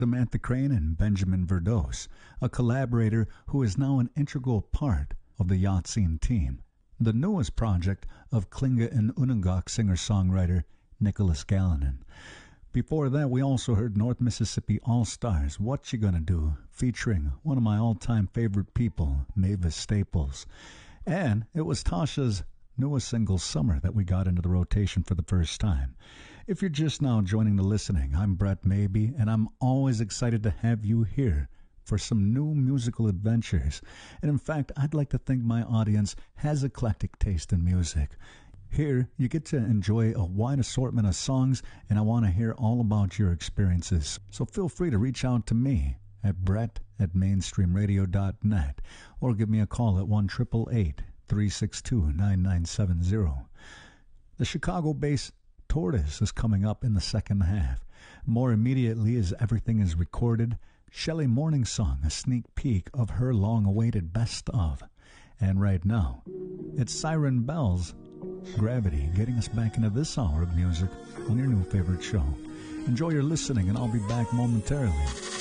Samantha Crane and Benjamin Verdos, a collaborator who is now an integral part of the Yahtzee team, the newest project of Klinga and Unangak singer-songwriter Nicholas Galinan. Before that, we also heard North Mississippi All-Stars, What You Gonna Do, featuring one of my all-time favorite people, Mavis Staples. And it was Tasha's newest single, Summer, that we got into the rotation for the first time. If you're just now joining the listening, I'm Brett Maybe, and I'm always excited to have you here for some new musical adventures. And in fact, I'd like to think my audience has eclectic taste in music. Here, you get to enjoy a wide assortment of songs, and I want to hear all about your experiences. So feel free to reach out to me at brett@mainstreamradio.net or give me a call at 1-888-362-9970. The Chicago-based Tortoise is coming up in the second half. More immediately, as everything is recorded, Shelley Morningsong, a sneak peek of her long-awaited best of. And right now, it's Siren Bell's Gravity, getting us back into this hour of music on your new favorite show. Enjoy your listening, and I'll be back momentarily.